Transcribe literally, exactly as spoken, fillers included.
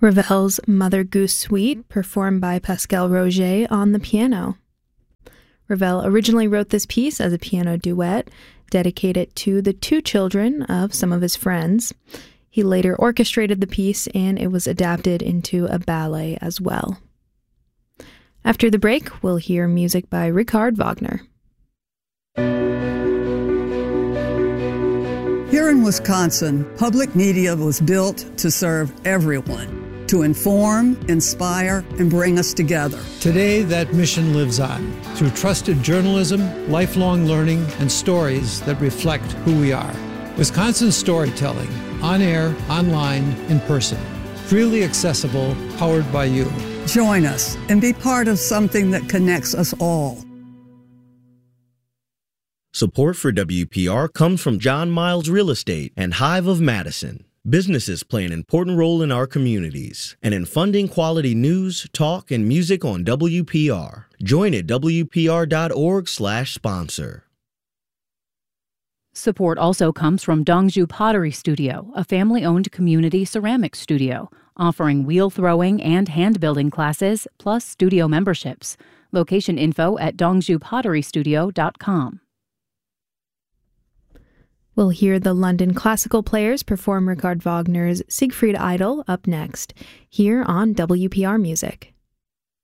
Ravel's Mother Goose Suite, performed by Pascal Roger on the piano. Ravel originally wrote this piece as a piano duet, dedicated to the two children of some of his friends. He later orchestrated the piece, and it was adapted into a ballet as well. After the break, we'll hear music by Richard Wagner. Here in Wisconsin, public media was built to serve everyone, to inform, inspire, and bring us together. Today, that mission lives on through trusted journalism, lifelong learning, and stories that reflect who we are. Wisconsin storytelling, on air, online, in person. Freely accessible, powered by you. Join us and be part of something that connects us all. Support for W P R comes from John Miles Real Estate and Hive of Madison. Businesses play an important role in our communities and in funding quality news, talk, and music on W P R. Join at W P R dot org slash sponsor. Support also comes from Dongju Pottery Studio, a family-owned community ceramics studio, offering wheel throwing and hand-building classes, plus studio memberships. Location info at dongju pottery studio dot com. We'll hear the London Classical Players perform Richard Wagner's Siegfried Idyll up next, here on W P R Music.